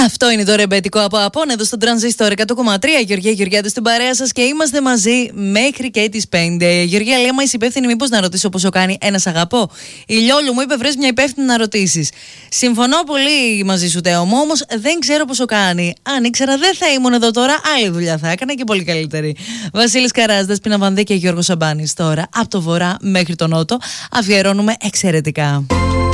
Αυτό είναι το ρεμπέτικο από Απόν εδώ στο Τρανζίστορ 100,3. Γεωργία Γεωργιάδη στην παρέα σας και είμαστε μαζί μέχρι και τις 5. Γεωργία, λέει, μα είσαι υπεύθυνη, μήπως να ρωτήσω πόσο κάνει ένας αγαπώ. Η Λιόλου μου είπε: βρες μια υπεύθυνη να ρωτήσεις. Συμφωνώ πολύ μαζί σου, Τέο μου, όμως δεν ξέρω πόσο κάνει. Αν ήξερα, δεν θα ήμουν εδώ τώρα. Άλλη δουλειά θα έκανα και πολύ καλύτερη. Βασίλης Καράς, Δεσπίνα Βανδύ και Γιώργος Σαμπάνης τώρα από το βορρά μέχρι τον νότο. Αφιερώνουμε εξαιρετικά.